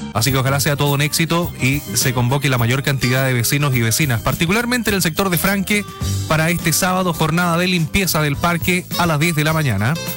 Así que ojalá sea todo un éxito y se convoque la mayor cantidad de vecinos y vecinas, particularmente en el sector de Franque, para este sábado, jornada de limpieza del parque a las 10 de la mañana.